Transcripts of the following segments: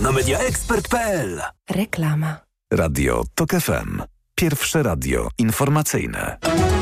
na mediaexpert.pl. Reklama. Radio TOK FM. Pierwsze radio informacyjne.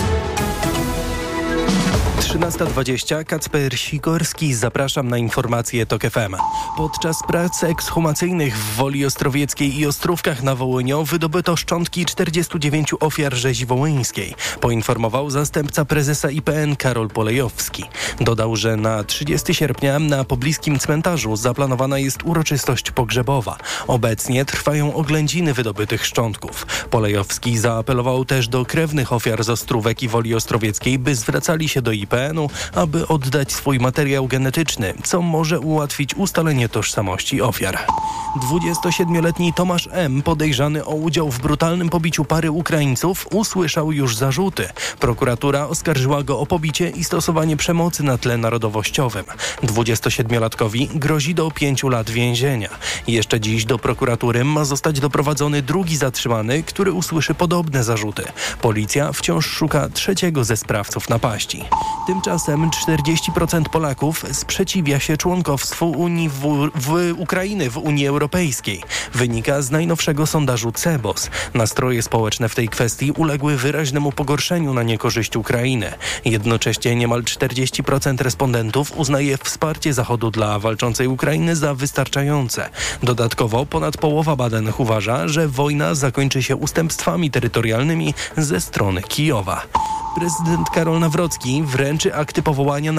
13:20. Kacper Sikorski, zapraszam na informacje TOK FM. Podczas prac ekshumacyjnych w Woli Ostrowieckiej i Ostrówkach na Wołyniu wydobyto szczątki 49 ofiar rzezi wołyńskiej, poinformował zastępca prezesa IPN Karol Polejowski. Dodał, że na 30 sierpnia na pobliskim cmentarzu zaplanowana jest uroczystość pogrzebowa. Obecnie trwają oględziny wydobytych szczątków. Polejowski zaapelował też do krewnych ofiar z Ostrówek i Woli Ostrowieckiej, by zwracali się do IPN-u, aby oddać swój materiał genetyczny, co może ułatwić ustalenie tożsamości ofiar. 27-letni Tomasz M., podejrzany o udział w brutalnym pobiciu pary Ukraińców, usłyszał już zarzuty. Prokuratura oskarżyła go o pobicie i stosowanie przemocy na tle narodowościowym. 27-latkowi grozi do 5 lat więzienia. Jeszcze dziś do prokuratury ma zostać doprowadzony drugi zatrzymany, który usłyszy podobne zarzuty. Policja wciąż szuka trzeciego ze sprawców napaści. Tymczasem 40% Polaków sprzeciwia się członkowstwu Ukrainy w Unii Europejskiej. Wynika z najnowszego sondażu CEBOS. Nastroje społeczne w tej kwestii uległy wyraźnemu pogorszeniu na niekorzyść Ukrainy. Jednocześnie niemal 40% respondentów uznaje wsparcie Zachodu dla walczącej Ukrainy za wystarczające. Dodatkowo ponad połowa badanych uważa, że wojna zakończy się ustępstwami terytorialnymi ze strony Kijowa. Prezydent Karol Nawrocki wręczył akty powołania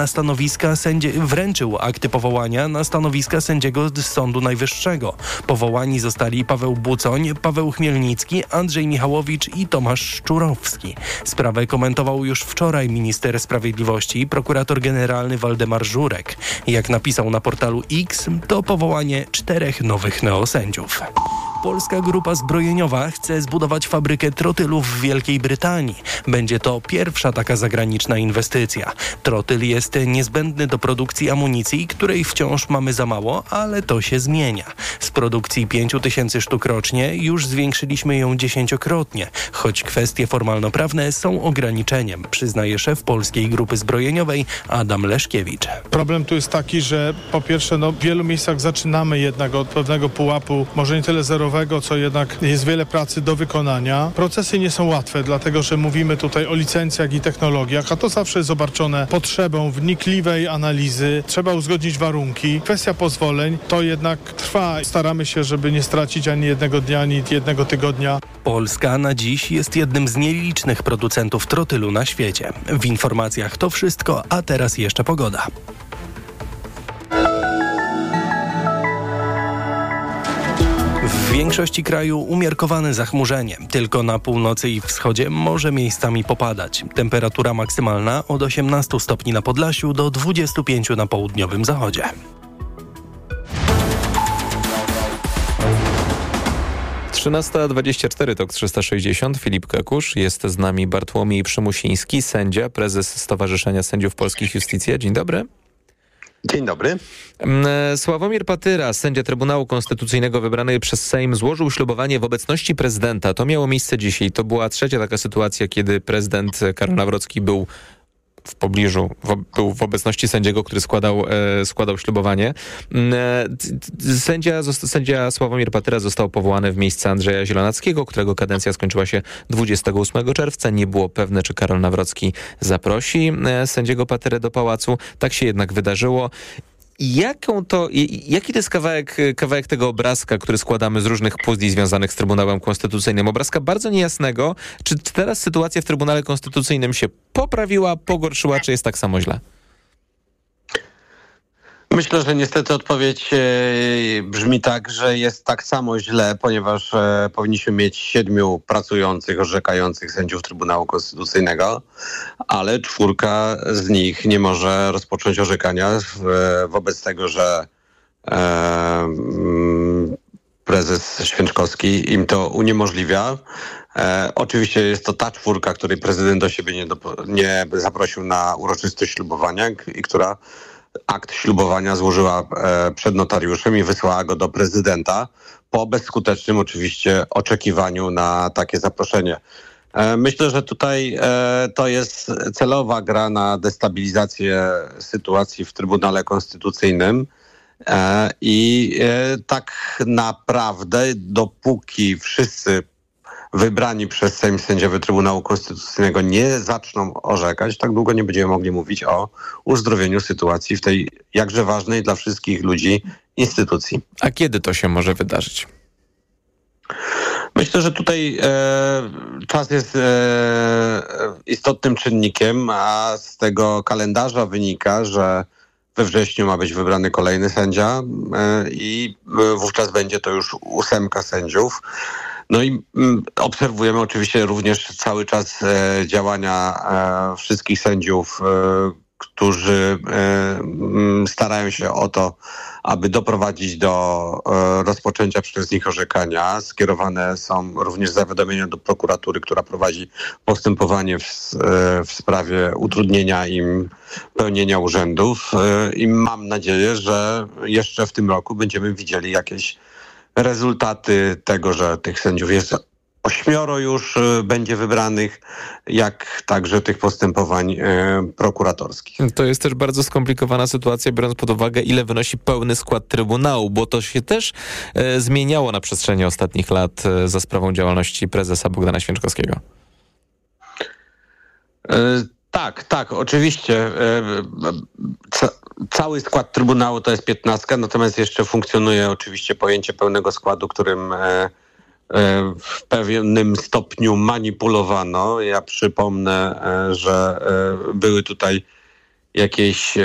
na stanowiska sędziego z Sądu Najwyższego. Powołani zostali Paweł Bucoń, Paweł Chmielnicki, Andrzej Michałowicz i Tomasz Szczurowski. Sprawę komentował już wczoraj minister sprawiedliwości i prokurator generalny Waldemar Żurek. Jak napisał na portalu X, to powołanie 4 nowych neosędziów. Polska grupa zbrojeniowa chce zbudować fabrykę trotylów w Wielkiej Brytanii. Będzie to pierwsza taka zagraniczna inwestycja. Trotyl jest niezbędny do produkcji amunicji, której wciąż mamy za mało, ale to się zmienia. Z produkcji 5000 sztuk rocznie już zwiększyliśmy ją 10-krotnie, choć kwestie formalnoprawne są ograniczeniem, przyznaje szef Polskiej Grupy Zbrojeniowej Adam Leszkiewicz. Problem tu jest taki, że po pierwsze w wielu miejscach zaczynamy jednak od pewnego pułapu, może nie tyle zerowego, co jednak jest wiele pracy do wykonania. Procesy nie są łatwe, dlatego że mówimy tutaj o licencjach i technologiach, a to zawsze jest obarczone potrzebą wnikliwej analizy. Trzeba uzgodnić warunki. Kwestia pozwoleń to jednak trwa. Staramy się, żeby nie stracić ani jednego dnia, ani jednego tygodnia. Polska na dziś jest jednym z nielicznych producentów trotylu na świecie. W informacjach to wszystko, a teraz jeszcze pogoda. W większości kraju umiarkowane zachmurzenie. Tylko na północy i wschodzie może miejscami popadać. Temperatura maksymalna od 18 stopni na Podlasiu do 25 na południowym zachodzie. Trzynasta 24, TOK 360. Filip Kakusz. Jest z nami Bartłomiej Przymusiński, sędzia, prezes Stowarzyszenia Sędziów Polskich Iustitia. Dzień dobry. Dzień dobry. Sławomir Patyra, sędzia Trybunału Konstytucyjnego wybrany przez Sejm, złożył ślubowanie w obecności prezydenta. To miało miejsce dzisiaj. To była trzecia taka sytuacja, kiedy prezydent Karol Nawrocki był w pobliżu, był w obecności sędziego, który składał ślubowanie. Sędzia Sławomir Patyra został powołany w miejsce Andrzeja Zielonackiego, którego kadencja skończyła się 28 czerwca. Nie było pewne, czy Karol Nawrocki zaprosi sędziego Patyrę do pałacu. Tak się jednak wydarzyło. Jaki to jest kawałek tego obrazka, który składamy z różnych puzli związanych z Trybunałem Konstytucyjnym? Obrazka bardzo niejasnego. Czy teraz sytuacja w Trybunale Konstytucyjnym się poprawiła, pogorszyła, czy jest tak samo źle? Myślę, że niestety odpowiedź brzmi tak, że jest tak samo źle, ponieważ powinniśmy mieć 7 pracujących, orzekających sędziów Trybunału Konstytucyjnego, ale 4 z nich nie może rozpocząć orzekania wobec tego, że prezes Święczkowski im to uniemożliwia. Oczywiście jest to ta 4, której prezydent do siebie nie zaprosił na uroczystość ślubowania i która akt ślubowania złożyła przed notariuszem i wysłała go do prezydenta po bezskutecznym oczywiście oczekiwaniu na takie zaproszenie. Myślę, że tutaj to jest celowa gra na destabilizację sytuacji w Trybunale Konstytucyjnym I tak naprawdę dopóki wszyscy wybrani przez Sejm sędziowie Trybunału Konstytucyjnego nie zaczną orzekać, tak długo nie będziemy mogli mówić o uzdrowieniu sytuacji w tej jakże ważnej dla wszystkich ludzi instytucji. A kiedy to się może wydarzyć? Myślę, że tutaj czas jest istotnym czynnikiem, a z tego kalendarza wynika, że we wrześniu ma być wybrany kolejny sędzia i wówczas będzie to już 8 sędziów. No i obserwujemy oczywiście również cały czas działania wszystkich sędziów, którzy starają się o to, aby doprowadzić do rozpoczęcia przez nich orzekania. Skierowane są również zawiadomienia do prokuratury, która prowadzi postępowanie w sprawie utrudnienia im pełnienia urzędów. I mam nadzieję, że jeszcze w tym roku będziemy widzieli jakieś rezultaty tego, że tych sędziów jest 8 już będzie wybranych, jak także tych postępowań prokuratorskich. To jest też bardzo skomplikowana sytuacja, biorąc pod uwagę, ile wynosi pełny skład Trybunału, bo to się też zmieniało na przestrzeni ostatnich lat za sprawą działalności prezesa Bogdana Święczkowskiego. Tak, oczywiście. Cały skład Trybunału to jest 15, natomiast jeszcze funkcjonuje oczywiście pojęcie pełnego składu, którym w pewnym stopniu manipulowano. Ja przypomnę, że były tutaj jakieś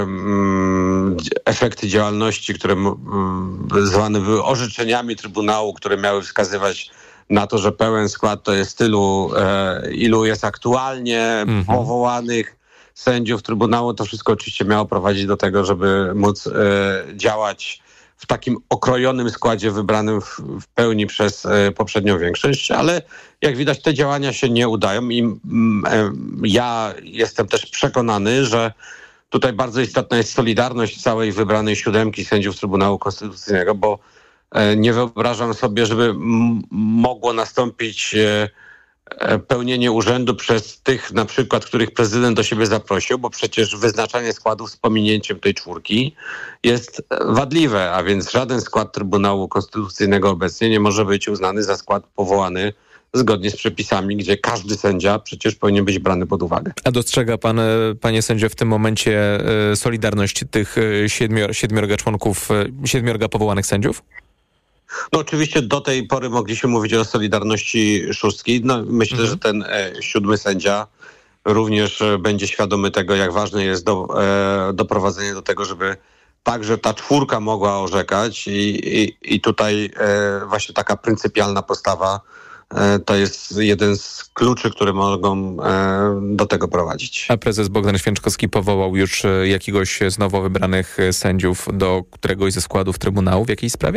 efekty działalności, które zwane były orzeczeniami Trybunału, które miały wskazywać na to, że pełen skład to jest tylu, ilu jest aktualnie powołanych sędziów Trybunału. To wszystko oczywiście miało prowadzić do tego, żeby móc działać w takim okrojonym składzie wybranym w pełni przez poprzednią większość, ale jak widać te działania się nie udają i ja jestem też przekonany, że tutaj bardzo istotna jest solidarność całej wybranej 7 sędziów Trybunału Konstytucyjnego, bo nie wyobrażam sobie, żeby mogło nastąpić pełnienie urzędu przez tych na przykład, których prezydent do siebie zaprosił, bo przecież wyznaczanie składów z pominięciem tej 4 jest wadliwe, a więc żaden skład Trybunału Konstytucyjnego obecnie nie może być uznany za skład powołany zgodnie z przepisami, gdzie każdy sędzia przecież powinien być brany pod uwagę. A dostrzega pan, panie sędzio, w tym momencie solidarność tych 7 członków, 7 powołanych sędziów? No oczywiście do tej pory mogliśmy mówić o solidarności szóstki. No, myślę, że ten 7 sędzia również będzie świadomy tego, jak ważne jest doprowadzenie do tego, żeby także ta 4 mogła orzekać i tutaj właśnie taka pryncypialna postawa to jest jeden z kluczy, które mogą do tego prowadzić. A prezes Bogdan Święczkowski powołał już jakiegoś z nowo wybranych sędziów do któregoś ze składów Trybunału w jakiej sprawie?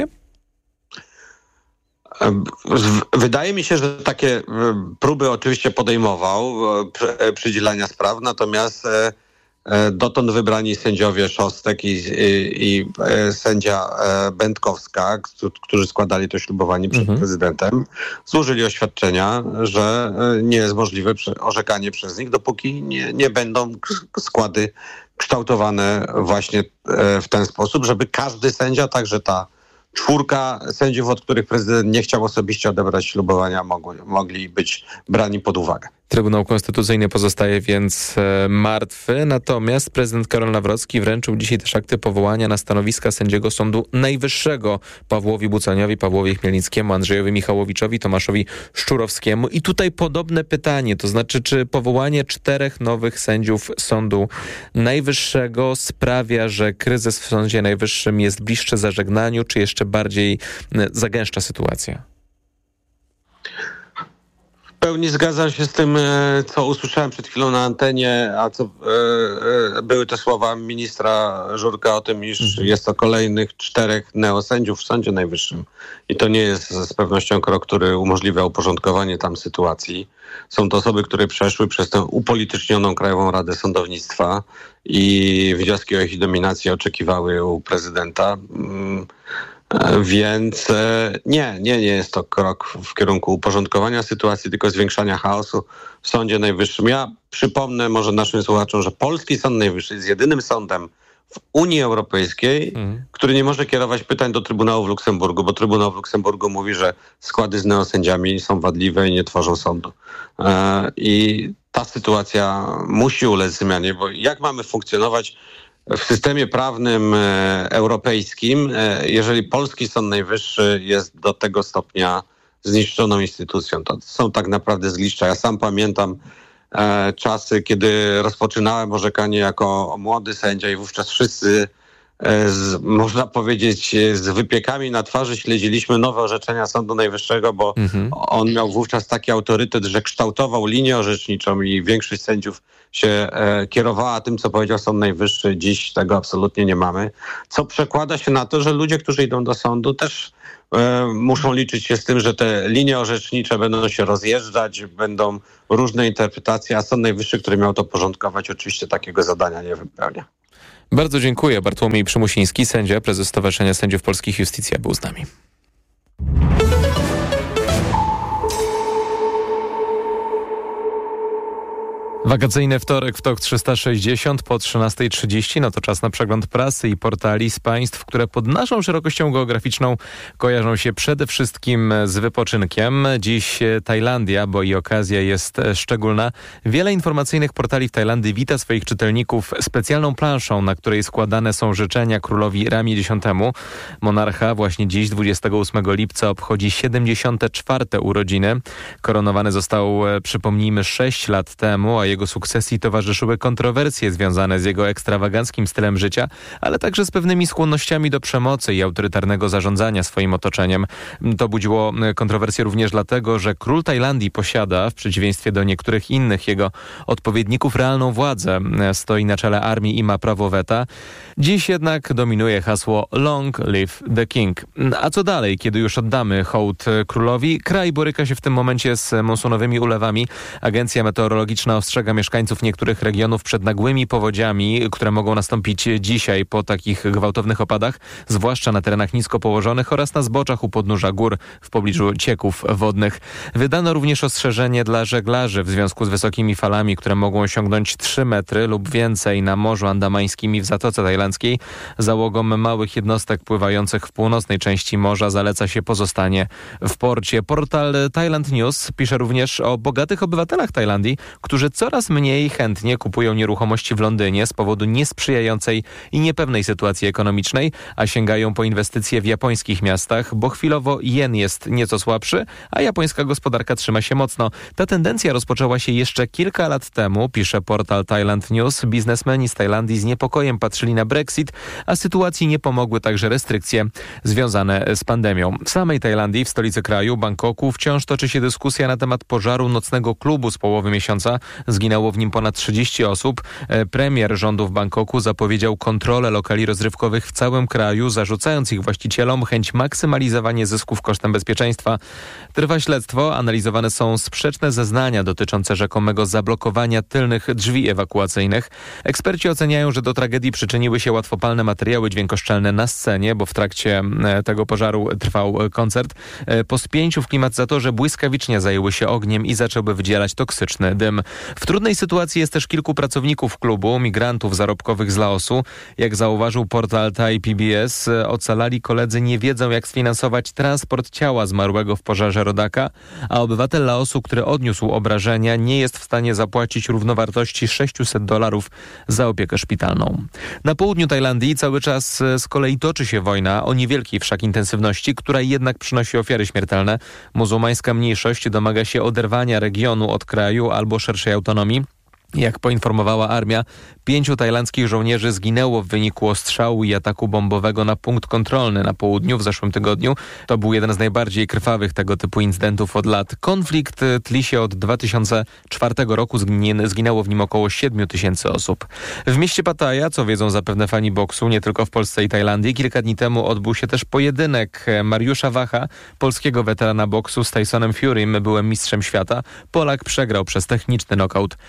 Wydaje mi się, że takie próby oczywiście podejmował przydzielania spraw, natomiast dotąd wybrani sędziowie Szostek i sędzia Będkowska, którzy składali to ślubowanie przed prezydentem, złożyli oświadczenia, że nie jest możliwe orzekanie przez nich, dopóki nie będą składy kształtowane właśnie w ten sposób, żeby każdy sędzia, także ta 4 sędziów, od których prezydent nie chciał osobiście odebrać ślubowania, mogli być brani pod uwagę. Trybunał Konstytucyjny pozostaje więc martwy, natomiast prezydent Karol Nawrocki wręczył dzisiaj też akty powołania na stanowiska sędziego Sądu Najwyższego Pawłowi Bucaniowi, Pawłowi Chmielnickiemu, Andrzejowi Michałowiczowi, Tomaszowi Szczurowskiemu. I tutaj podobne pytanie, to znaczy, czy powołanie 4 nowych sędziów Sądu Najwyższego sprawia, że kryzys w Sądzie Najwyższym jest bliższy zażegnaniu, czy jeszcze bardziej zagęszcza sytuacja? W pełni zgadzam się z tym, co usłyszałem przed chwilą na antenie, a co były te słowa ministra Żurka o tym, iż jest to kolejnych 4 neosędziów w Sądzie Najwyższym. I to nie jest z pewnością krok, który umożliwia uporządkowanie tam sytuacji. Są to osoby, które przeszły przez tę upolitycznioną Krajową Radę Sądownictwa i wnioski o ich nominację oczekiwały u prezydenta. Więc nie jest to krok w kierunku uporządkowania sytuacji, tylko zwiększania chaosu w Sądzie Najwyższym. Ja przypomnę może naszym słuchaczom, że polski Sąd Najwyższy jest jedynym sądem w Unii Europejskiej, który nie może kierować pytań do Trybunału w Luksemburgu, bo Trybunał w Luksemburgu mówi, że składy z neosędziami są wadliwe i nie tworzą sądu. I ta sytuacja musi ulec zmianie, bo jak mamy funkcjonować w systemie prawnym europejskim, jeżeli polski Sąd Najwyższy jest do tego stopnia zniszczoną instytucją? To są tak naprawdę zgliszcza. Ja sam pamiętam czasy, kiedy rozpoczynałem orzekanie jako młody sędzia i wówczas wszyscy, można powiedzieć, z wypiekami na twarzy śledziliśmy nowe orzeczenia Sądu Najwyższego, bo on miał wówczas taki autorytet, że kształtował linię orzeczniczą i większość sędziów się kierowała tym, co powiedział Sąd Najwyższy. Dziś tego absolutnie nie mamy, co przekłada się na to, że ludzie, którzy idą do sądu, też muszą liczyć się z tym, że te linie orzecznicze będą się rozjeżdżać, będą różne interpretacje, a Sąd Najwyższy, który miał to porządkować, oczywiście takiego zadania nie wypełnia. Bardzo dziękuję. Bartłomiej Przymusiński, sędzia, prezes Stowarzyszenia Sędziów Polskich Iustitia, był z nami. Wakacyjny wtorek w TOK 360 po 13:30. No to czas na przegląd prasy i portali z państw, które pod naszą szerokością geograficzną kojarzą się przede wszystkim z wypoczynkiem. Dziś Tajlandia, bo i okazja jest szczególna. Wiele informacyjnych portali w Tajlandii wita swoich czytelników specjalną planszą, na której składane są życzenia królowi Ramie X. Monarcha właśnie dziś, 28 lipca, obchodzi 74. urodziny. Koronowany został, przypomnijmy, 6 lat temu, a jego sukcesji towarzyszyły kontrowersje związane z jego ekstrawaganckim stylem życia, ale także z pewnymi skłonnościami do przemocy i autorytarnego zarządzania swoim otoczeniem. To budziło kontrowersje również dlatego, że król Tajlandii posiada, w przeciwieństwie do niektórych innych jego odpowiedników, realną władzę. Stoi na czele armii i ma prawo weta. Dziś jednak dominuje hasło Long Live the King. A co dalej, kiedy już oddamy hołd królowi? Kraj boryka się w tym momencie z monsunowymi ulewami. Agencja meteorologiczna ostrzega mieszkańców niektórych regionów przed nagłymi powodziami, które mogą nastąpić dzisiaj po takich gwałtownych opadach, zwłaszcza na terenach nisko położonych oraz na zboczach u podnóża gór w pobliżu cieków wodnych. Wydano również ostrzeżenie dla żeglarzy w związku z wysokimi falami, które mogą osiągnąć 3 metry lub więcej na Morzu Andamańskim i w Zatoce Tajlandzkiej. Załogom małych jednostek pływających w północnej części morza zaleca się pozostanie w porcie. Portal Thailand News pisze również o bogatych obywatelach Tajlandii, którzy coraz mniej chętnie kupują nieruchomości w Londynie z powodu niesprzyjającej i niepewnej sytuacji ekonomicznej, a sięgają po inwestycje w japońskich miastach, bo chwilowo jen jest nieco słabszy, a japońska gospodarka trzyma się mocno. Ta tendencja rozpoczęła się jeszcze kilka lat temu, pisze portal Thailand News. Biznesmeni z Tajlandii z niepokojem patrzyli na Brexit, a sytuacji nie pomogły także restrykcje związane z pandemią. W samej Tajlandii, w stolicy kraju, Bangkoku, wciąż toczy się dyskusja na temat pożaru nocnego klubu z połowy miesiąca. Zginęło w nim ponad 30 osób. Premier rządu w Bangkoku zapowiedział kontrolę lokali rozrywkowych w całym kraju, zarzucając ich właścicielom chęć maksymalizowania zysków kosztem bezpieczeństwa. Trwa śledztwo, analizowane są sprzeczne zeznania dotyczące rzekomego zablokowania tylnych drzwi ewakuacyjnych. Eksperci oceniają, że do tragedii przyczyniły się łatwopalne materiały dźwiękoszczelne na scenie, bo w trakcie tego pożaru trwał koncert. Po spięciu w klimatyzatorze błyskawicznie zajęły się ogniem i zaczęły wydzielać toksyczny dym. W trudnej sytuacji jest też kilku pracowników klubu, migrantów zarobkowych z Laosu. Jak zauważył portal Thai PBS, ocalali koledzy nie wiedzą, jak sfinansować transport ciała zmarłego w pożarze rodaka, a obywatel Laosu, który odniósł obrażenia, nie jest w stanie zapłacić równowartości $600 za opiekę szpitalną. Na południu Tajlandii cały czas z kolei toczy się wojna o niewielkiej wszak intensywności, która jednak przynosi ofiary śmiertelne. Muzułmańska mniejszość domaga się oderwania regionu od kraju albo szerszej autonomii. Jak poinformowała armia, 5 tajlandzkich żołnierzy zginęło w wyniku ostrzału i ataku bombowego na punkt kontrolny na południu w zeszłym tygodniu. To był jeden z najbardziej krwawych tego typu incydentów od lat. Konflikt tli się od 2004 roku. Zginęło w nim około 7 000 osób. W mieście Pattaya, co wiedzą zapewne fani boksu, nie tylko w Polsce i Tajlandii, kilka dni temu odbył się też pojedynek Mariusza Wacha, polskiego weterana boksu z Tysonem Furym, byłem mistrzem świata. Polak przegrał przez techniczny nokaut w 7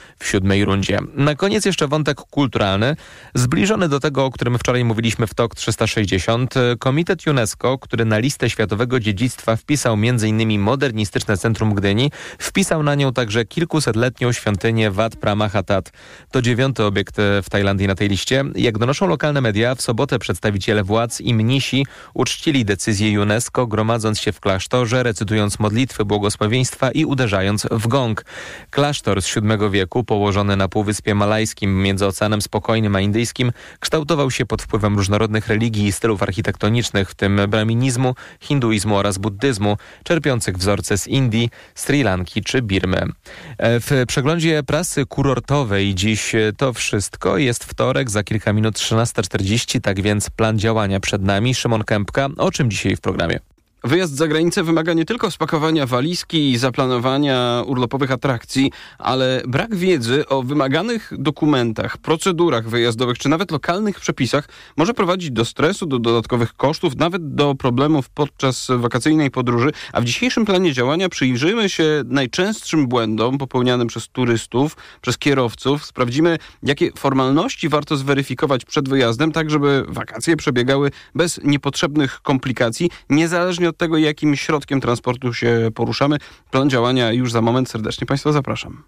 7. rundzie. Na koniec jeszcze wątek kulturalny, zbliżony do tego, o którym wczoraj mówiliśmy w TOK 360. Komitet UNESCO, który na listę światowego dziedzictwa wpisał m.in. modernistyczne centrum Gdyni, wpisał na nią także kilkusetletnią świątynię Wat Pra Mahathat. To 9. obiekt w Tajlandii na tej liście. Jak donoszą lokalne media, w sobotę przedstawiciele władz i mnisi uczcili decyzję UNESCO, gromadząc się w klasztorze, recytując modlitwy błogosławieństwa i uderzając w gong. Klasztor z VII wieku, położony na Półwyspie Malajskim między Oceanem Spokojnym a Indyjskim, kształtował się pod wpływem różnorodnych religii i stylów architektonicznych, w tym braminizmu, hinduizmu oraz buddyzmu, czerpiących wzorce z Indii, Sri Lanki czy Birmy. W przeglądzie prasy kurortowej dziś to wszystko. Jest wtorek, za kilka minut 13:40, tak więc plan działania przed nami. Szymon Kępka, o czym dzisiaj w programie? Wyjazd za granicę wymaga nie tylko spakowania walizki i zaplanowania urlopowych atrakcji, ale brak wiedzy o wymaganych dokumentach, procedurach wyjazdowych czy nawet lokalnych przepisach może prowadzić do stresu, do dodatkowych kosztów, nawet do problemów podczas wakacyjnej podróży. A w dzisiejszym planie działania przyjrzymy się najczęstszym błędom popełnianym przez turystów, przez kierowców. Sprawdzimy, jakie formalności warto zweryfikować przed wyjazdem, tak żeby wakacje przebiegały bez niepotrzebnych komplikacji, niezależnie od tego, jakim środkiem transportu się poruszamy. Plan działania już za moment. Serdecznie Państwa zapraszam.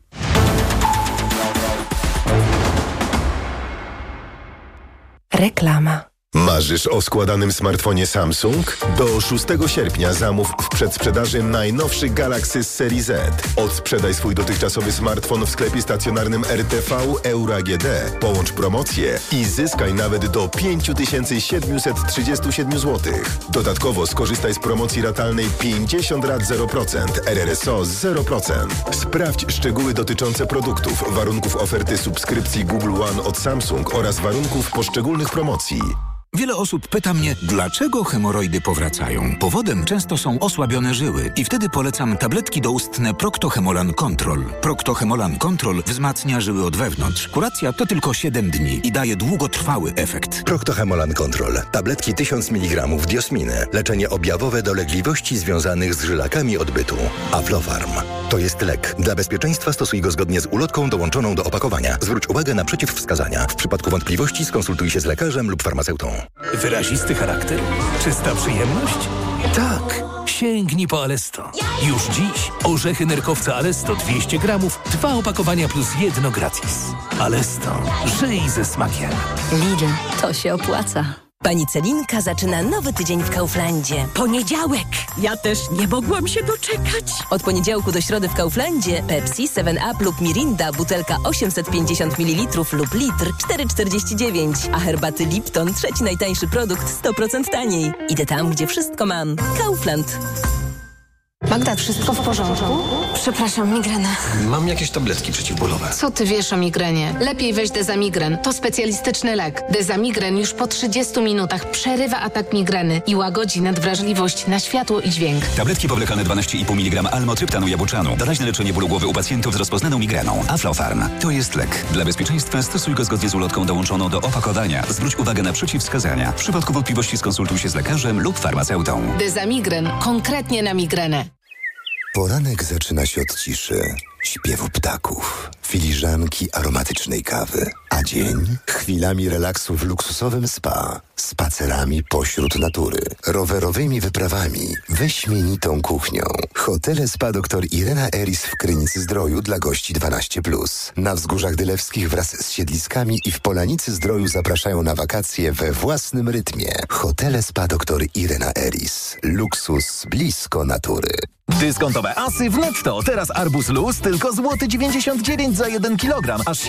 Reklama. Marzysz o składanym smartfonie Samsung? Do 6 sierpnia zamów w przedsprzedaży najnowszy Galaxy z serii Z. Odsprzedaj swój dotychczasowy smartfon w sklepie stacjonarnym RTV Euro AGD. Połącz promocję i zyskaj nawet do 5737 zł. Dodatkowo skorzystaj z promocji ratalnej 50 rat 0%, RRSO 0%. Sprawdź szczegóły dotyczące produktów, warunków oferty subskrypcji Google One od Samsung oraz warunków poszczególnych promocji. Wiele osób pyta mnie, dlaczego hemoroidy powracają. Powodem często są osłabione żyły i wtedy polecam tabletki doustne Procto-Hemolan Control. Procto-Hemolan Control wzmacnia żyły od wewnątrz. Kuracja to tylko 7 dni i daje długotrwały efekt. Procto-Hemolan Control. Tabletki 1000 mg diosminy. Leczenie objawowe dolegliwości związanych z żylakami odbytu. Aflofarm. To jest lek. Dla bezpieczeństwa stosuj go zgodnie z ulotką dołączoną do opakowania. Zwróć uwagę na przeciwwskazania. W przypadku wątpliwości skonsultuj się z lekarzem lub farmaceutą. Wyrazisty charakter? Czysta przyjemność? Tak! Sięgnij po Alesto. Już dziś orzechy nerkowca Alesto 200 gramów, 2 opakowania plus 1 gratis. Alesto. Żyj ze smakiem. Lidl, to się opłaca. Pani Celinka zaczyna nowy tydzień w Kauflandzie. Poniedziałek! Ja też nie mogłam się doczekać. Od poniedziałku do środy w Kauflandzie Pepsi, 7up lub Mirinda, butelka 850 ml lub litr, 4,49. A herbaty Lipton, trzeci najtańszy produkt, 100% taniej. Idę tam, gdzie wszystko mam. Kaufland. Magda, wszystko w porządku? Przepraszam, migrena. Mam jakieś tabletki przeciwbólowe. Co ty wiesz o migrenie? Lepiej weź Dezamigren. To specjalistyczny lek. Dezamigren już po 30 minutach przerywa atak migreny i łagodzi nadwrażliwość na światło i dźwięk. Tabletki powlekane 12,5 mg almotryptanu jabłczanu. Doraźne leczenie bólu głowy u pacjentów z rozpoznaną migreną. Aflofarm. To jest lek. Dla bezpieczeństwa stosuj go zgodnie z ulotką dołączoną do opakowania. Zwróć uwagę na przeciwwskazania. W przypadku wątpliwości skonsultuj się z lekarzem lub farmaceutą. Dezamigren. Konkretnie na migrenę. Poranek zaczyna się od ciszy, śpiewu ptaków, filiżanki aromatycznej kawy, a dzień chwilami relaksu w luksusowym spa, spacerami pośród natury, rowerowymi wyprawami, wyśmienitą kuchnią. Hotele Spa dr Irena Eris w Krynicy-Zdroju dla gości 12+. Na Wzgórzach Dylewskich wraz z siedliskami i w Polanicy-Zdroju zapraszają na wakacje we własnym rytmie. Hotele Spa dr Irena Eris. Luksus blisko natury. Dyskontowe asy w Netto. Teraz arbuz luz tylko złoty 99 za 1 kg, aż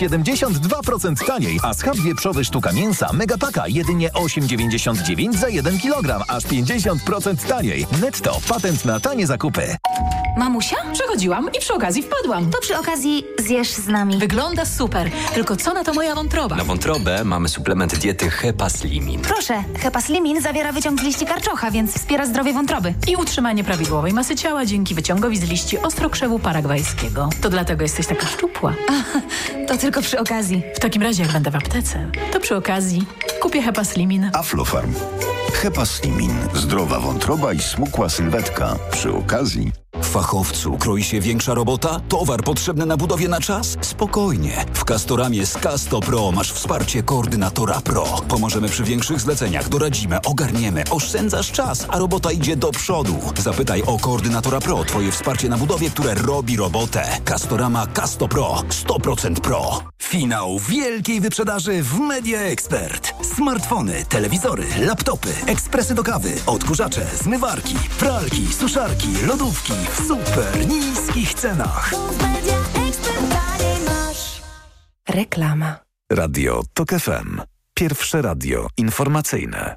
72% taniej. A schab wieprzowy sztuka mięsa Megapaka jedynie 8,99 za 1 kg, aż 50% taniej. Netto. Patent na tanie zakupy. Mamusia? Przechodziłam i przy okazji wpadłam. To przy okazji zjesz z nami. Wygląda super. Tylko co na to moja wątroba? Na wątrobę mamy suplement diety Hepaslimin. Proszę, Hepaslimin zawiera wyciąg z liści karczocha, więc wspiera zdrowie wątroby. I utrzymanie prawidłowej masy ciała dzięki wyciągowi z liści ostrokrzewu paragwajskiego. To dlatego jesteś taka szczupła. To tylko przy okazji. W takim razie, jak będę w aptece, to przy okazji kupię Hepaslimin. Aflofarm. Hepaslimin. Zdrowa wątroba i smukła sylwetka. Przy okazji. Fachowcu kroi się większa robota? Towar potrzebny na budowie na czas? Spokojnie. W Castoramie z Casto Pro masz wsparcie koordynatora Pro. Pomożemy przy większych zleceniach, doradzimy, ogarniemy, oszczędzasz czas, a robota idzie do przodu. Zapytaj o koordynatora Pro, twoje wsparcie na budowie, które robi robotę. Castorama Casto Pro. 100% Pro. Finał wielkiej wyprzedaży w Media Expert. Smartfony, telewizory, laptopy, ekspresy do kawy, odkurzacze, zmywarki, pralki, suszarki, lodówki w super niskich cenach. Reklama. Radio TOK FM. Pierwsze radio informacyjne.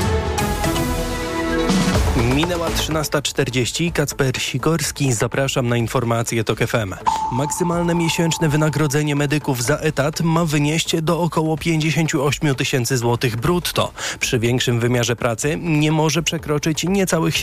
Minęła 13:40. Kacper Sikorski. Zapraszam na informacje TOK FM. Maksymalne miesięczne wynagrodzenie medyków za etat ma wynieść do około 58 tysięcy złotych brutto. Przy większym wymiarze pracy nie może przekroczyć niecałych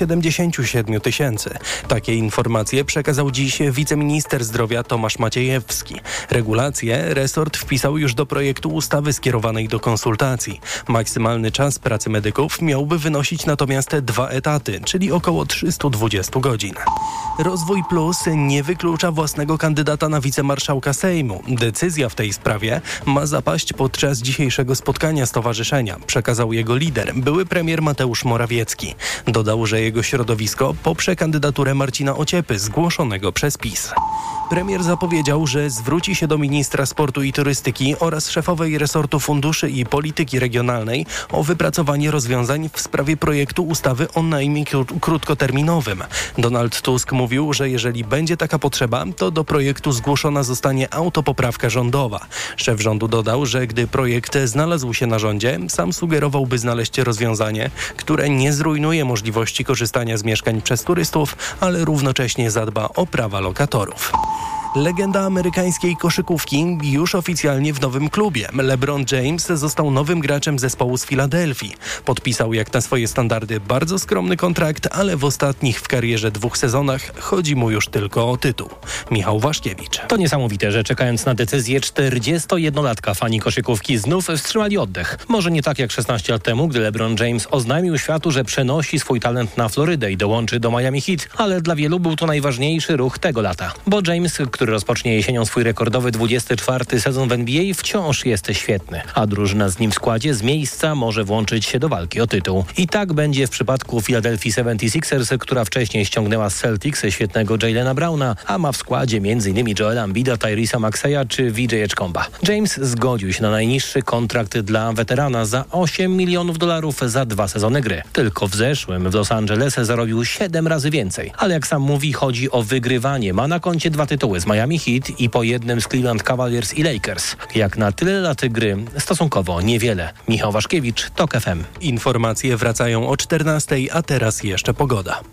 77 tysięcy. Takie informacje przekazał dziś wiceminister zdrowia Tomasz Maciejewski. Regulacje resort wpisał już do projektu ustawy skierowanej do konsultacji. Maksymalny czas pracy medyków miałby wynosić natomiast 2 etaty, czyli około 320 godzin. Rozwój Plus nie wyklucza własnego kandydata na wicemarszałka Sejmu. Decyzja w tej sprawie ma zapaść podczas dzisiejszego spotkania stowarzyszenia, przekazał jego lider, były premier Mateusz Morawiecki. Dodał, że jego środowisko poprze kandydaturę Marcina Ociepy, zgłoszonego przez PiS. Premier zapowiedział, że zwróci się do ministra sportu i turystyki oraz szefowej resortu funduszy i polityki regionalnej o wypracowanie rozwiązań w sprawie projektu ustawy o najmie krótkoterminowym. Donald Tusk mówił, że jeżeli będzie taka potrzeba, to do projektu zgłoszona zostanie autopoprawka rządowa. Szef rządu dodał, że gdy projekt znalazł się na rządzie, sam sugerowałby znaleźć rozwiązanie, które nie zrujnuje możliwości korzystania z mieszkań przez turystów, ale równocześnie zadba o prawa lokatorów. Legenda amerykańskiej koszykówki już oficjalnie w nowym klubie. LeBron James został nowym graczem zespołu z Filadelfii. Podpisał jak na swoje standardy bardzo skromny kontrakt, ale w ostatnich w karierze 2 sezonach chodzi mu już tylko o tytuł. Michał Waszkiewicz. To niesamowite, że czekając na decyzję 41-latka fani koszykówki znów wstrzymali oddech. Może nie tak jak 16 lat temu, gdy LeBron James oznajmił światu, że przenosi swój talent na Florydę i dołączy do Miami Heat, ale dla wielu był to najważniejszy ruch tego lata. Bo James, który rozpocznie jesienią swój rekordowy 24. sezon w NBA, wciąż jest świetny, a drużyna z nim w składzie z miejsca może włączyć się do walki o tytuł. I tak będzie w przypadku Philadelphia 76ers, która wcześniej ściągnęła z Celtics świetnego Jaylena Browna, a ma w składzie m.in. Joela Embida, Tyresa Maxeya czy VJ Edgecomba. James zgodził się na najniższy kontrakt dla weterana za $8 milionów za 2 sezony gry. Tylko w zeszłym w Los Angeles zarobił 7 razy więcej. Ale jak sam mówi, chodzi o wygrywanie. Ma na koncie 2 tytuły z Miami Heat i po jednym z Cleveland Cavaliers i Lakers. Jak na tyle lat gry, stosunkowo niewiele. Michał Waszkiewicz, TOK FM. Informacje wracają o 14, a teraz jeszcze pogoda.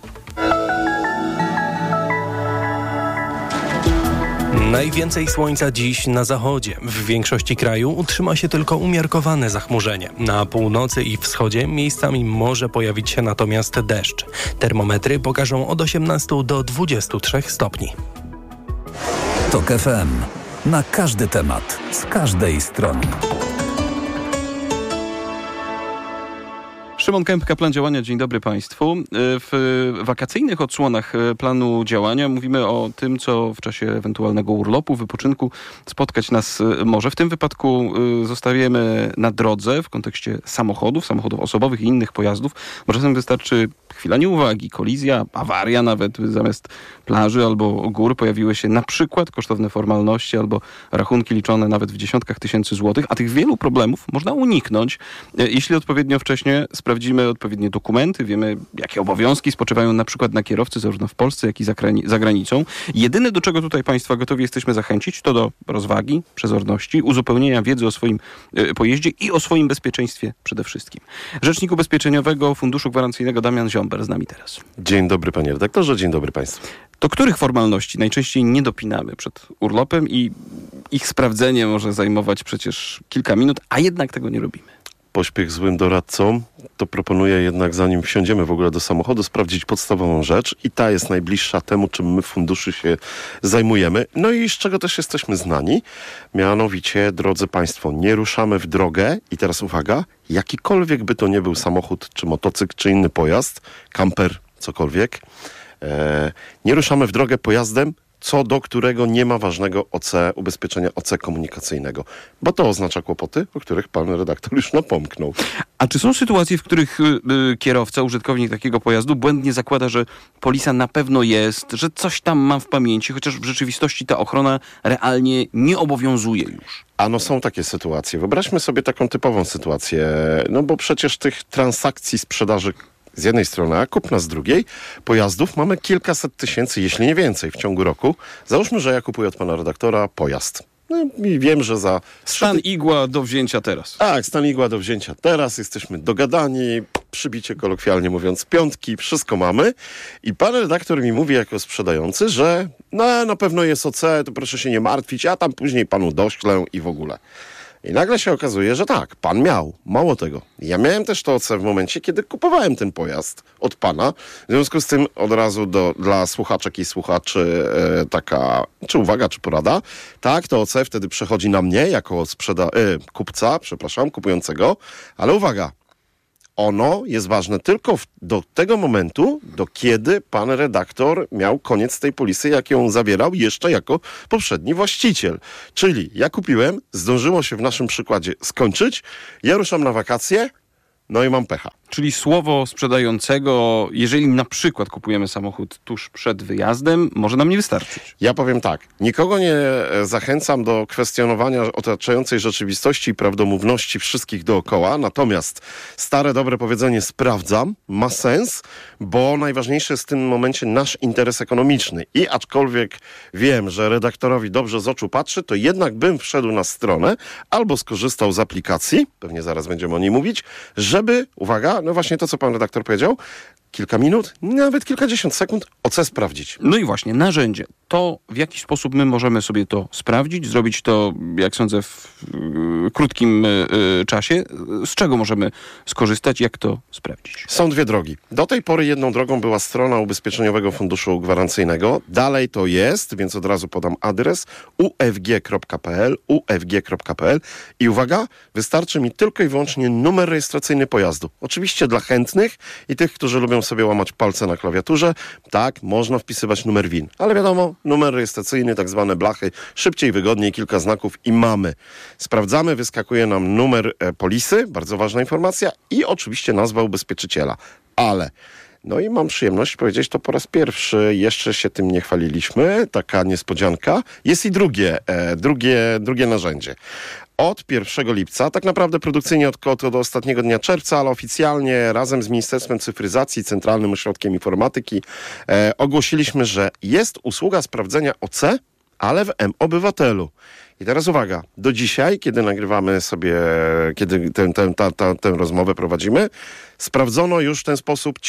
Najwięcej słońca dziś na zachodzie. W większości kraju utrzyma się tylko umiarkowane zachmurzenie. Na północy i wschodzie miejscami może pojawić się natomiast deszcz. Termometry pokażą od 18 do 23 stopni. TOK FM. Na każdy temat, z każdej strony. Szymon Kępka, plan działania. Dzień dobry Państwu. W wakacyjnych odsłonach planu działania mówimy o tym, co w czasie ewentualnego urlopu, wypoczynku spotkać nas może. W tym wypadku zostawiamy na drodze w kontekście samochodów osobowych i innych pojazdów, bo czasem wystarczy chwila nieuwagi, kolizja, awaria nawet, zamiast plaży albo gór pojawiły się na przykład kosztowne formalności albo rachunki liczone nawet w dziesiątkach tysięcy złotych, a tych wielu problemów można uniknąć, jeśli odpowiednio wcześnie sprawdzimy odpowiednie dokumenty, wiemy, jakie obowiązki spoczywają na przykład na kierowcy, zarówno w Polsce, jak i za granicą. Jedyne, do czego tutaj Państwa gotowi jesteśmy zachęcić, to do rozwagi, przezorności, uzupełnienia wiedzy o swoim pojeździe i o swoim bezpieczeństwie przede wszystkim. Rzecznik Ubezpieczeniowego Funduszu Gwarancyjnego Damian Ziomber z nami teraz. Dzień dobry panie redaktorze, dzień dobry państwu. Do których formalności najczęściej nie dopinamy przed urlopem i ich sprawdzenie może zajmować przecież kilka minut, a jednak tego nie robimy? Pośpiech złym doradcą, to proponuję jednak, zanim wsiądziemy w ogóle do samochodu, sprawdzić podstawową rzecz i ta jest najbliższa temu, czym my w funduszu się zajmujemy. No i z czego też jesteśmy znani. Mianowicie, drodzy Państwo, nie ruszamy w drogę i teraz uwaga, jakikolwiek by to nie był samochód, czy motocykl, czy inny pojazd, kamper, cokolwiek, Nie ruszamy w drogę pojazdem, co do którego nie ma ważnego ubezpieczenia OC komunikacyjnego. Bo to oznacza kłopoty, o których pan redaktor już napomknął. A czy są sytuacje, w których kierowca, użytkownik takiego pojazdu błędnie zakłada, że polisa na pewno jest, że coś tam mam w pamięci, chociaż w rzeczywistości ta ochrona realnie nie obowiązuje już? Są takie sytuacje. Wyobraźmy sobie taką typową sytuację, bo przecież tych transakcji sprzedaży z jednej strony, a kupna z drugiej, pojazdów mamy kilkaset tysięcy, jeśli nie więcej w ciągu roku. Załóżmy, że ja kupuję od pana redaktora pojazd. I wiem, że za... Stan igła do wzięcia teraz. Tak, stan igła do wzięcia teraz. Jesteśmy dogadani, przybicie kolokwialnie mówiąc piątki, wszystko mamy. I pan redaktor mi mówi jako sprzedający, że na pewno jest OC, to proszę się nie martwić, a tam później panu doślę i w ogóle. I nagle się okazuje, że tak, pan miał. Mało tego. Ja miałem też to OC w momencie, kiedy kupowałem ten pojazd od pana. W związku z tym od razu dla słuchaczek i słuchaczy czy uwaga, czy porada. Tak, to OC wtedy przechodzi na mnie jako kupca, kupującego. Ale uwaga, ono jest ważne tylko do tego momentu, do kiedy pan redaktor miał koniec tej polisy, jak ją zawierał jeszcze jako poprzedni właściciel. Czyli ja kupiłem, zdążyło się w naszym przykładzie skończyć, ja ruszam na wakacje, i mam pecha. Czyli słowo sprzedającego, jeżeli na przykład kupujemy samochód tuż przed wyjazdem, może nam nie wystarczyć. Ja powiem tak, nikogo nie zachęcam do kwestionowania otaczającej rzeczywistości i prawdomówności wszystkich dookoła, natomiast stare, dobre powiedzenie sprawdzam, ma sens, bo najważniejszy jest w tym momencie nasz interes ekonomiczny. I aczkolwiek wiem, że redaktorowi dobrze z oczu patrzy, to jednak bym wszedł na stronę albo skorzystał z aplikacji, pewnie zaraz będziemy o niej mówić, żeby, uwaga, właśnie to, co pan redaktor powiedział, kilka minut, nawet kilkadziesiąt sekund OC sprawdzić. No i właśnie, narzędzie. To w jaki sposób my możemy sobie to sprawdzić, zrobić to, jak sądzę, w krótkim czasie. Z czego możemy skorzystać, jak to sprawdzić? Są dwie drogi. Do tej pory jedną drogą była strona Ubezpieczeniowego Funduszu Gwarancyjnego. Dalej to jest, więc od razu podam adres ufg.pl i uwaga, wystarczy mi tylko i wyłącznie numer rejestracyjny pojazdu. Oczywiście dla chętnych i tych, którzy lubią sobie łamać palce na klawiaturze, tak, można wpisywać numer WIN. Ale wiadomo, numer rejestracyjny, tak zwane blachy, szybciej, wygodniej, kilka znaków i mamy. Sprawdzamy, wyskakuje nam numer polisy, bardzo ważna informacja i oczywiście nazwa ubezpieczyciela. Ale, i mam przyjemność powiedzieć to po raz pierwszy, jeszcze się tym nie chwaliliśmy, taka niespodzianka. Jest i drugie narzędzie. Od 1 lipca, tak naprawdę produkcyjnie od ostatniego dnia czerwca, ale oficjalnie razem z Ministerstwem Cyfryzacji, Centralnym Ośrodkiem Informatyki ogłosiliśmy, że jest usługa sprawdzenia OC, ale w M-Obywatelu. I teraz uwaga, do dzisiaj, kiedy nagrywamy sobie, kiedy tę rozmowę prowadzimy, sprawdzono już w ten sposób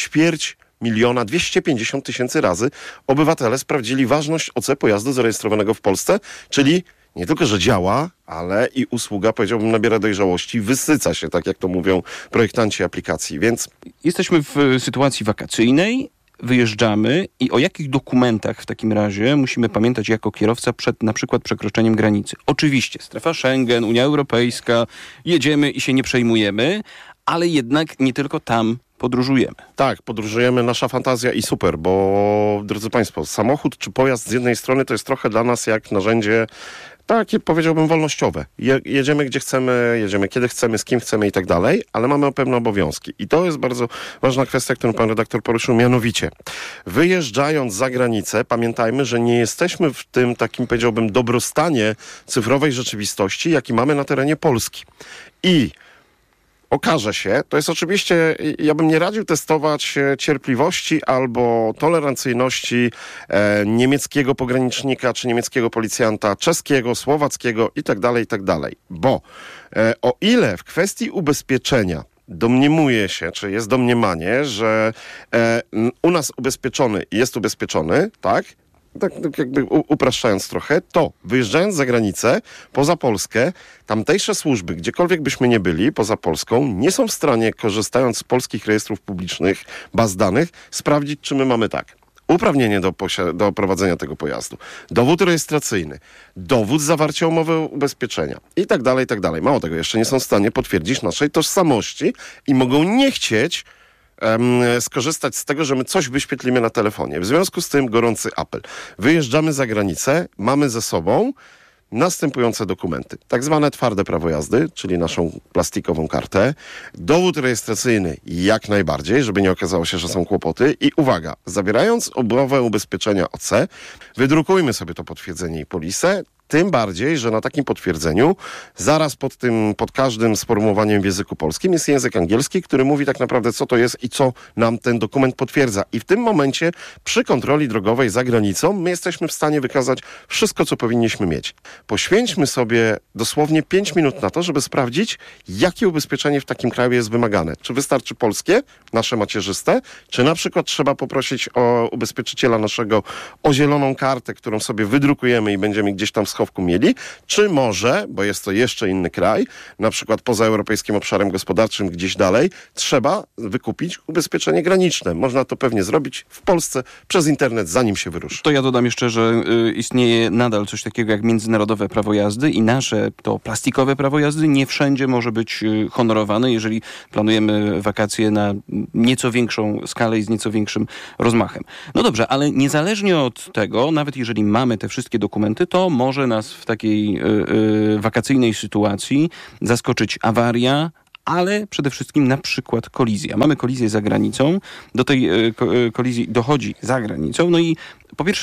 250 000 razy obywatele sprawdzili ważność OC pojazdu zarejestrowanego w Polsce, czyli nie tylko, że działa, ale i usługa, powiedziałbym, nabiera dojrzałości, wysyca się, tak jak to mówią projektanci aplikacji, więc... Jesteśmy w sytuacji wakacyjnej, wyjeżdżamy i o jakich dokumentach w takim razie musimy pamiętać jako kierowca przed na przykład przekroczeniem granicy? Oczywiście, strefa Schengen, Unia Europejska, jedziemy i się nie przejmujemy, ale jednak nie tylko tam podróżujemy. Tak, podróżujemy, nasza fantazja i super, bo drodzy Państwo, samochód czy pojazd z jednej strony to jest trochę dla nas jak narzędzie takie, powiedziałbym, wolnościowe. Jedziemy gdzie chcemy, jedziemy kiedy chcemy, z kim chcemy i tak dalej, ale mamy pewne obowiązki. I to jest bardzo ważna kwestia, którą pan redaktor poruszył, mianowicie wyjeżdżając za granicę, pamiętajmy, że nie jesteśmy w tym takim, powiedziałbym, dobrostanie cyfrowej rzeczywistości, jaki mamy na terenie Polski. I okaże się, to jest oczywiście, ja bym nie radził testować cierpliwości albo tolerancyjności niemieckiego pogranicznika, czy niemieckiego policjanta, czeskiego, słowackiego i tak dalej, bo o ile w kwestii ubezpieczenia domniemuje się, czy jest domniemanie, że u nas ubezpieczony jest ubezpieczony, tak jakby upraszczając trochę, to wyjeżdżając za granicę, poza Polskę, tamtejsze służby, gdziekolwiek byśmy nie byli, poza Polską, nie są w stanie, korzystając z polskich rejestrów publicznych, baz danych, sprawdzić, czy my mamy uprawnienie do prowadzenia tego pojazdu, dowód rejestracyjny, dowód zawarcia umowy ubezpieczenia i tak dalej. Mało tego, jeszcze nie są w stanie potwierdzić naszej tożsamości i mogą nie chcieć skorzystać z tego, że my coś wyświetlimy na telefonie. W związku z tym gorący apel. Wyjeżdżamy za granicę, mamy ze sobą następujące dokumenty. Tak zwane twarde prawo jazdy, czyli naszą plastikową kartę. Dowód rejestracyjny jak najbardziej, żeby nie okazało się, że są kłopoty. I uwaga, zabierając umowę ubezpieczenia OC, wydrukujmy sobie to potwierdzenie i polisę. Tym bardziej, że na takim potwierdzeniu zaraz pod każdym sformułowaniem w języku polskim jest język angielski, który mówi tak naprawdę, co to jest i co nam ten dokument potwierdza. I w tym momencie przy kontroli drogowej za granicą my jesteśmy w stanie wykazać wszystko, co powinniśmy mieć. Poświęćmy sobie dosłownie 5 minut na to, żeby sprawdzić, jakie ubezpieczenie w takim kraju jest wymagane. Czy wystarczy polskie, nasze macierzyste, czy na przykład trzeba poprosić o ubezpieczyciela naszego o zieloną kartę, którą sobie wydrukujemy i będziemy gdzieś tam schowku mieli, czy może, bo jest to jeszcze inny kraj, na przykład poza europejskim obszarem gospodarczym gdzieś dalej, trzeba wykupić ubezpieczenie graniczne. Można to pewnie zrobić w Polsce przez internet, zanim się wyruszy. To ja dodam jeszcze, że istnieje nadal coś takiego jak międzynarodowe prawo jazdy i nasze to plastikowe prawo jazdy nie wszędzie może być honorowane, jeżeli planujemy wakacje na nieco większą skalę i z nieco większym rozmachem. No dobrze, ale niezależnie od tego, nawet jeżeli mamy te wszystkie dokumenty, to może nas w takiej wakacyjnej sytuacji zaskoczyć awaria, ale przede wszystkim na przykład kolizja. Mamy kolizję za granicą, do tej kolizji dochodzi za granicą, no i po pierwsze,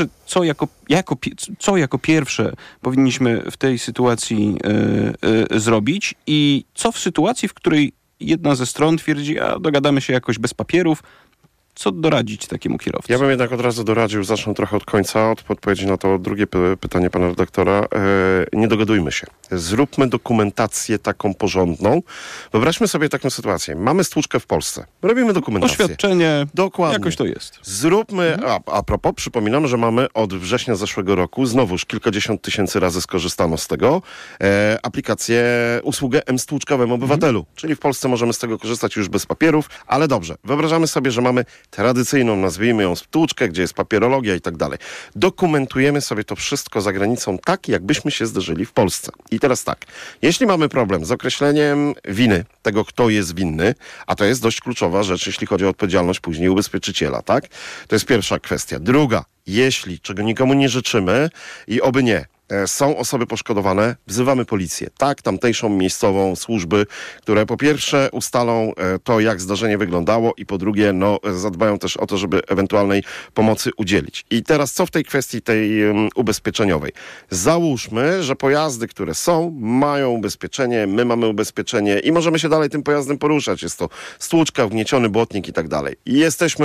co jako pierwsze powinniśmy w tej sytuacji zrobić i co w sytuacji, w której jedna ze stron twierdzi, a dogadamy się jakoś bez papierów, co doradzić takiemu kierowcy? Ja bym jednak od razu doradził, zacznę trochę od końca, od odpowiedzi na to drugie pytanie pana redaktora. Nie dogadujmy się. Zróbmy dokumentację taką porządną. Wyobraźmy sobie taką sytuację. Mamy stłuczkę w Polsce. Robimy dokumentację. Oświadczenie. Dokładnie. Jakoś to jest. Zróbmy, a propos, przypominam, że mamy od września zeszłego roku, znowuż kilkadziesiąt tysięcy razy skorzystano z tego, aplikację, usługę M-Stłuczka w M-Obywatelu. Czyli w Polsce możemy z tego korzystać już bez papierów, ale dobrze. Wyobrażamy sobie, że mamy tradycyjną, nazwijmy ją stłuczkę, gdzie jest papierologia i tak dalej. Dokumentujemy sobie to wszystko za granicą tak, jakbyśmy się zdarzyli w Polsce. I teraz tak, jeśli mamy problem z określeniem winy, tego kto jest winny, a to jest dość kluczowa rzecz, jeśli chodzi o odpowiedzialność później ubezpieczyciela, tak? To jest pierwsza kwestia. Druga, jeśli, czego nikomu nie życzymy i oby nie, są osoby poszkodowane, wzywamy policję. Tak, tamtejszą miejscową służby, które po pierwsze ustalą to, jak zdarzenie wyglądało i po drugie, zadbają też o to, żeby ewentualnej pomocy udzielić. I teraz co w tej kwestii tej ubezpieczeniowej? Załóżmy, że pojazdy, które są, mają ubezpieczenie, my mamy ubezpieczenie i możemy się dalej tym pojazdem poruszać. Jest to stłuczka, wgnieciony błotnik i tak dalej. I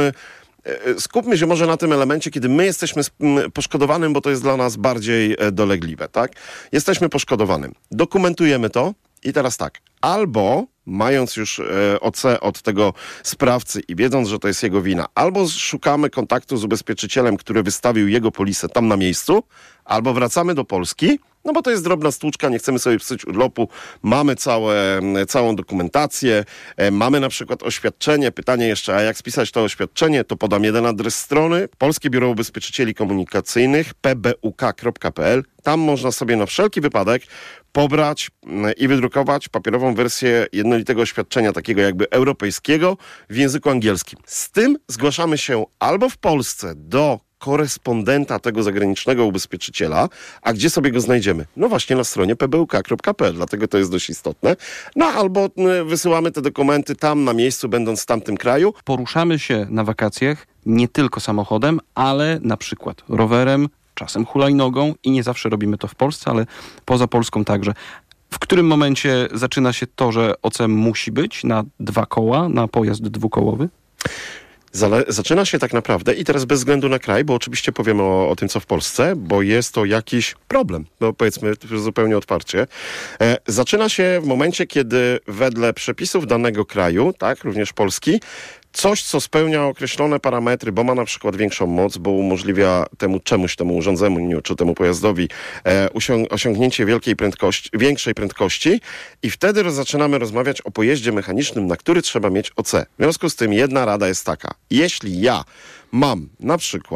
skupmy się może na tym elemencie, kiedy my jesteśmy poszkodowanym, bo to jest dla nas bardziej dolegliwe, tak? Jesteśmy poszkodowanym. Dokumentujemy to i teraz tak, albo mając już OC od tego sprawcy i wiedząc, że to jest jego wina, albo szukamy kontaktu z ubezpieczycielem, który wystawił jego polisę tam na miejscu, albo wracamy do Polski, no bo to jest drobna stłuczka, nie chcemy sobie psuć urlopu, mamy całą dokumentację, mamy na przykład oświadczenie, pytanie jeszcze, a jak spisać to oświadczenie, to podam jeden adres strony, Polskie Biuro Ubezpieczycieli Komunikacyjnych, pbuk.pl, tam można sobie na wszelki wypadek pobrać i wydrukować papierową wersję jednolitego oświadczenia, takiego jakby europejskiego w języku angielskim. Z tym zgłaszamy się albo w Polsce do korespondenta tego zagranicznego ubezpieczyciela, a gdzie sobie go znajdziemy? No właśnie na stronie pbuk.pl, dlatego to jest dość istotne. No albo wysyłamy te dokumenty tam na miejscu, będąc w tamtym kraju. Poruszamy się na wakacjach nie tylko samochodem, ale na przykład rowerem, czasem hulajnogą i nie zawsze robimy to w Polsce, ale poza Polską także. W którym momencie zaczyna się to, że OC musi być na 2 koła, na pojazd dwukołowy? Zaczyna się tak naprawdę i teraz bez względu na kraj, bo oczywiście powiemy o tym, co w Polsce, bo jest to jakiś problem, no powiedzmy zupełnie otwarcie. Zaczyna się w momencie, kiedy wedle przepisów danego kraju, tak, również Polski, coś, co spełnia określone parametry, bo ma na przykład większą moc, bo umożliwia temu urządzeniu, czy temu pojazdowi osiągnięcie większej prędkości i wtedy zaczynamy rozmawiać o pojeździe mechanicznym, na który trzeba mieć OC. W związku z tym jedna rada jest taka. Jeśli ja mam na przykład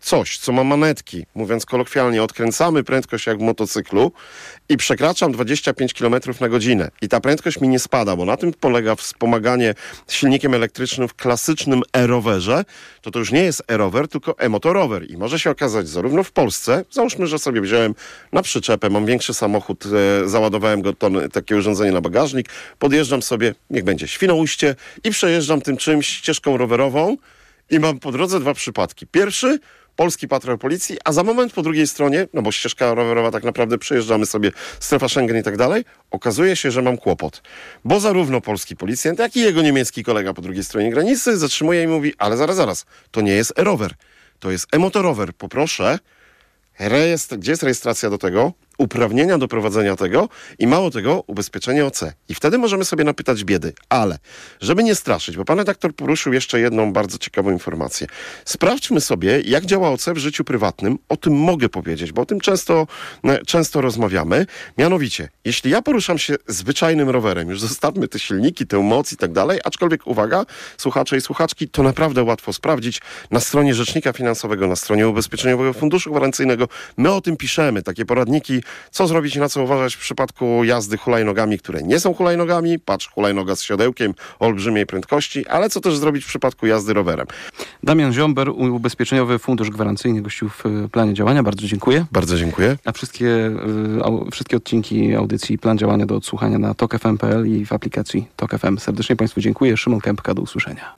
coś, co ma manetki, mówiąc kolokwialnie, odkręcamy prędkość jak w motocyklu i przekraczam 25 km na godzinę i ta prędkość mi nie spada, bo na tym polega wspomaganie silnikiem elektrycznym w klasycznym e-rowerze, to już nie jest e-rower, tylko e-motorower i może się okazać zarówno w Polsce, załóżmy, że sobie wziąłem na przyczepę, mam większy samochód, załadowałem go takie urządzenie na bagażnik, podjeżdżam sobie, niech będzie Świnoujście i przejeżdżam tym czymś ścieżką rowerową i mam po drodze 2 przypadki. Pierwszy, polski patrol policji, a za moment po drugiej stronie, no bo ścieżka rowerowa tak naprawdę przejeżdżamy sobie, strefa Schengen i tak dalej, okazuje się, że mam kłopot. Bo zarówno polski policjant, jak i jego niemiecki kolega po drugiej stronie granicy zatrzymuje i mówi, ale zaraz, to nie jest e-rower, to jest e-motorower. Poproszę, gdzie jest rejestracja do tego? Uprawnienia do prowadzenia tego i mało tego, ubezpieczenie OC. I wtedy możemy sobie napytać biedy. Ale, żeby nie straszyć, bo pan redaktor poruszył jeszcze jedną bardzo ciekawą informację. Sprawdźmy sobie, jak działa OC w życiu prywatnym. O tym mogę powiedzieć, bo o tym często rozmawiamy. Mianowicie, jeśli ja poruszam się zwyczajnym rowerem, już zostawmy te silniki, tę moc i tak dalej, aczkolwiek uwaga, słuchacze i słuchaczki, to naprawdę łatwo sprawdzić. Na stronie Rzecznika Finansowego, na stronie Ubezpieczeniowego Funduszu Gwarancyjnego, my o tym piszemy, takie poradniki, co zrobić i na co uważać w przypadku jazdy hulajnogami, które nie są hulajnogami. Patrz, hulajnoga z siodełkiem o olbrzymiej prędkości, ale co też zrobić w przypadku jazdy rowerem. Damian Ziomber, Ubezpieczeniowy Fundusz Gwarancyjny, gościł w planie działania. Bardzo dziękuję. Bardzo dziękuję. A wszystkie odcinki audycji Plan Działania do odsłuchania na tokfm.pl i w aplikacji Tok FM. Serdecznie Państwu dziękuję. Szymon Kępka, do usłyszenia.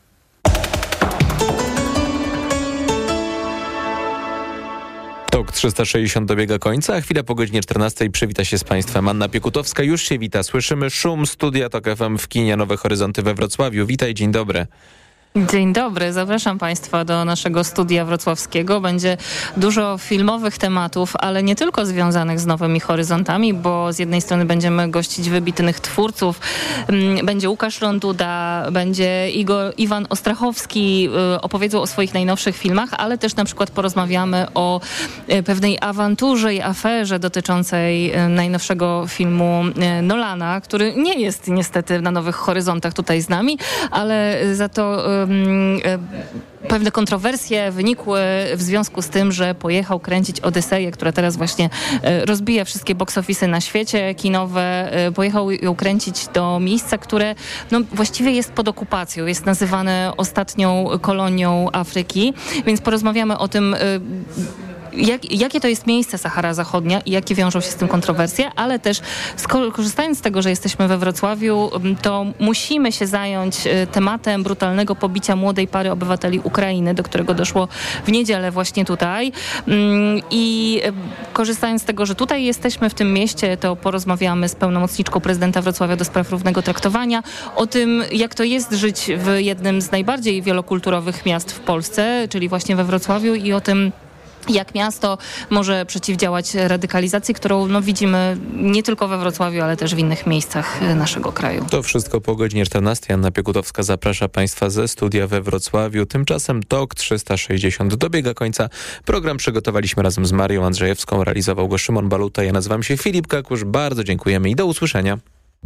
TOK 360 dobiega końca, a chwila po godzinie 14 przywita się z Państwem Anna Piekutowska. Już się wita. Słyszymy szum studia TOK FM w kinie Nowe Horyzonty we Wrocławiu. Witaj, dzień dobry. Dzień dobry, zapraszam Państwa do naszego studia wrocławskiego. Będzie dużo filmowych tematów, ale nie tylko związanych z Nowymi Horyzontami, bo z jednej strony będziemy gościć wybitnych twórców. Będzie Łukasz Ronduda, będzie Iwan Ostrachowski, opowiedzą o swoich najnowszych filmach, ale też na przykład porozmawiamy o pewnej awanturze i aferze dotyczącej najnowszego filmu Nolana, który nie jest niestety na Nowych Horyzontach tutaj z nami, ale za to pewne kontrowersje wynikły w związku z tym, że pojechał kręcić Odyseję, która teraz właśnie rozbija wszystkie box office'y na świecie kinowe. Pojechał ją kręcić do miejsca, które właściwie jest pod okupacją. Jest nazywane ostatnią kolonią Afryki. Więc porozmawiamy o tym, jakie to jest miejsce Sahara Zachodnia i jakie wiążą się z tym kontrowersje, ale też korzystając z tego, że jesteśmy we Wrocławiu, to musimy się zająć tematem brutalnego pobicia młodej pary obywateli Ukrainy, do którego doszło w niedzielę właśnie tutaj. I korzystając z tego, że tutaj jesteśmy w tym mieście, to porozmawiamy z pełnomocniczką prezydenta Wrocławia do spraw równego traktowania o tym, jak to jest żyć w jednym z najbardziej wielokulturowych miast w Polsce, czyli właśnie we Wrocławiu, i o tym, jak miasto może przeciwdziałać radykalizacji, którą widzimy nie tylko we Wrocławiu, ale też w innych miejscach naszego kraju. To wszystko po godzinie 14. Anna Piekutowska zaprasza Państwa ze studia we Wrocławiu. Tymczasem TOK 360 dobiega końca. Program przygotowaliśmy razem z Marią Andrzejewską, realizował go Szymon Baluta. Ja nazywam się Filip Kakusz. Bardzo dziękujemy i do usłyszenia.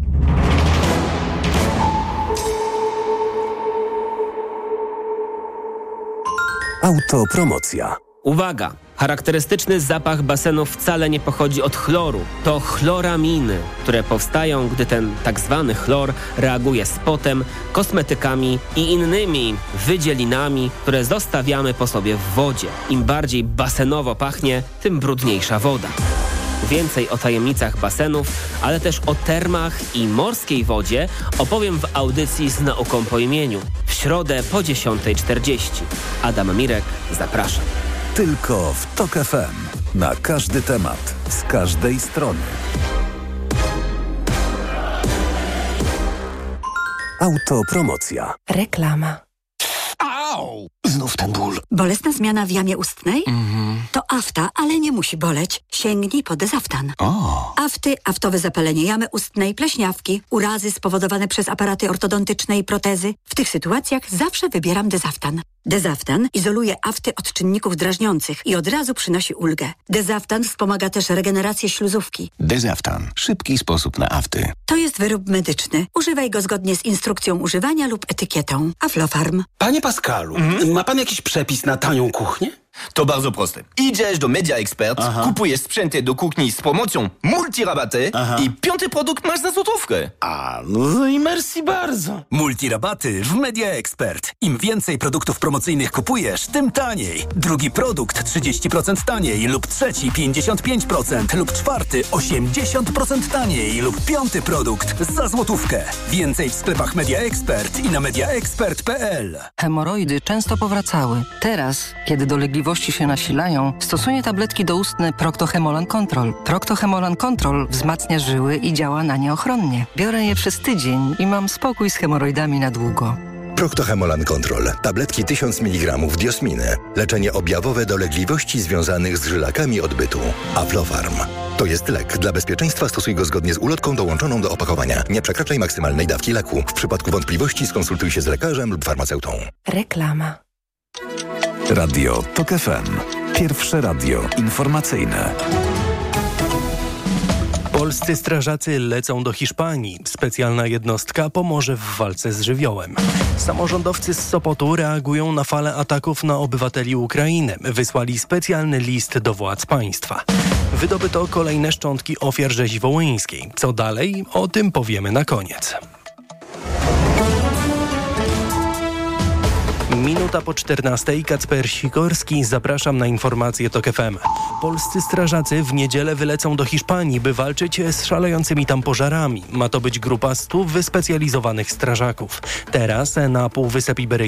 Autopromocja. Uwaga! Charakterystyczny zapach basenów wcale nie pochodzi od chloru. To chloraminy, które powstają, gdy ten tak zwany chlor reaguje z potem, kosmetykami i innymi wydzielinami, które zostawiamy po sobie w wodzie. Im bardziej basenowo pachnie, tym brudniejsza woda. Więcej o tajemnicach basenów, ale też o termach i morskiej wodzie opowiem w audycji Z nauką po imieniu. W środę po 10:40. Adam Mirek, zapraszam. Tylko w TOK FM. Na każdy temat, z każdej strony. Autopromocja. Reklama. Au! Znów ten ból. Bolesna zmiana w jamie ustnej? To afta, ale nie musi boleć. Sięgnij po Dezaftan. Afty, aftowe zapalenie jamy ustnej, pleśniawki, urazy spowodowane przez aparaty ortodontyczne i protezy. W tych sytuacjach zawsze wybieram Dezaftan. Dezaftan izoluje afty od czynników drażniących i od razu przynosi ulgę. Dezaftan wspomaga też regenerację śluzówki. Dezaftan. Szybki sposób na afty. To jest wyrób medyczny. Używaj go zgodnie z instrukcją używania lub etykietą. Aflofarm. Panie Pascalu, ma pan jakiś przepis na tanią kuchnię? To bardzo proste. Idziesz do Media Expert, kupujesz sprzęty do kuchni z promocją multirabaty i 5. produkt masz za złotówkę. No i merci bardzo. Multirabaty w Media Expert. Im więcej produktów promocyjnych kupujesz, tym taniej. Drugi produkt 30% taniej lub trzeci 55% lub czwarty 80% taniej lub 5. produkt za złotówkę. Więcej w sklepach Media Expert i na mediaexpert.pl. Hemoroidy często powracały. Teraz, kiedy dolegliwości się nasilają, stosuję tabletki doustne Procto-Hemolan Control. Procto-Hemolan Control wzmacnia żyły i działa na nie ochronnie. Biorę je przez tydzień i mam spokój z hemoroidami na długo. Procto-Hemolan Control. Tabletki 1000 mg diosminy. Leczenie objawowe dolegliwości związanych z żylakami odbytu. Aflofarm. To jest lek. Dla bezpieczeństwa stosuj go zgodnie z ulotką dołączoną do opakowania. Nie przekraczaj maksymalnej dawki leku. W przypadku wątpliwości skonsultuj się z lekarzem lub farmaceutą. Reklama. Radio TOK FM. Pierwsze radio informacyjne. Polscy strażacy lecą do Hiszpanii. Specjalna jednostka pomoże w walce z żywiołem. Samorządowcy z Sopotu reagują na falę ataków na obywateli Ukrainy. Wysłali specjalny list do władz państwa. Wydobyto kolejne szczątki ofiar rzezi wołyńskiej. Co dalej? O tym powiemy na koniec. Minuta po 14:00. Kacper Sikorski. Zapraszam na informacje TOK FM. Polscy strażacy w niedzielę wylecą do Hiszpanii, by walczyć z szalejącymi tam pożarami. Ma to być grupa 100 wyspecjalizowanych strażaków. Teraz na Półwysep Iberyjski